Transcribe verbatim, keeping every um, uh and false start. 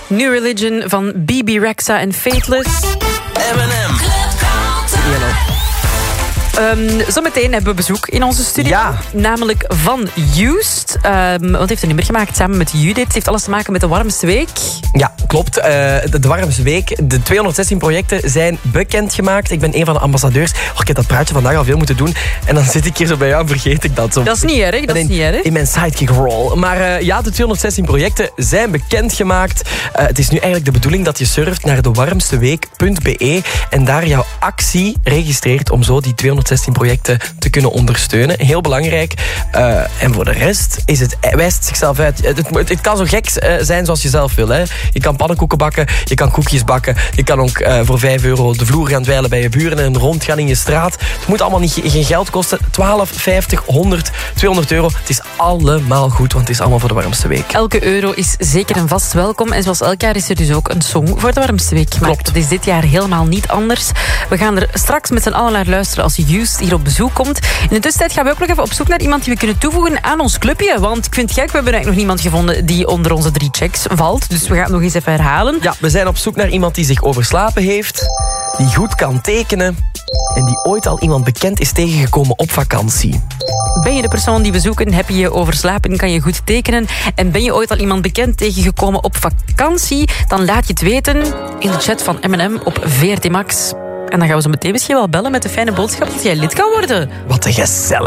New Religion van B B Rexha en Fateless. M en M. Um, zometeen hebben we bezoek in onze studio. Ja. Namelijk van Used. Um, want heeft een nummer gemaakt samen met Judith. Het heeft alles te maken met de warmste week. Ja, klopt. Uh, de, de warmste week. De tweehonderdzestien projecten zijn bekendgemaakt. Ik ben een van de ambassadeurs. Oh, ik heb dat praatje vandaag al veel moeten doen. En dan zit ik hier zo bij jou en vergeet ik dat. Zo. Dat is niet erg, dat is in, niet erg. In mijn sidekick role. Maar uh, ja, de tweehonderdzestien projecten zijn bekendgemaakt. Uh, het is nu eigenlijk de bedoeling dat je surft naar de warmste week punt b e en daar jouw actie registreert om zo die tweehonderdzestien projecten te kunnen ondersteunen. Heel belangrijk. Uh, en voor de rest is het, wijst zichzelf uit. Het, het, het kan zo gek uh, zijn zoals je zelf wil. Hè. Je kan pannenkoeken bakken, je kan koekjes bakken. Je kan ook uh, voor vijf euro de vloer gaan dweilen bij je buren en rondgaan in je straat. Het moet allemaal niet, geen geld kosten. twaalf, vijftig, honderd, tweehonderd euro. Het is allemaal goed, want het is allemaal voor de warmste week. Elke euro is zeker en vast welkom. En zoals elk jaar is er dus ook een song voor de warmste week gemaakt. Klopt. Dat is dit jaar helemaal niet anders. We gaan er straks met z'n allen naar luisteren als Used hier op bezoek komt. In de tussentijd gaan we ook nog even op zoek naar iemand die we kunnen toevoegen aan ons clubje. Want ik vind het gek, we hebben eigenlijk nog niemand gevonden die onder onze drie checks valt. Dus we gaan het nog eens even herhalen. Ja, we zijn op zoek naar iemand die zich overslapen heeft, die goed kan tekenen en die ooit al iemand bekend is tegengekomen op vakantie. Ben je de persoon die we zoeken? Heb je je overslapen? Kan je goed tekenen? En ben je ooit al iemand bekend tegengekomen op vakantie? Dan laat je het weten in de chat van M en M op V R T Max. En dan gaan we zo meteen misschien wel bellen met de fijne boodschap dat jij lid kan worden. Wat een gezellig.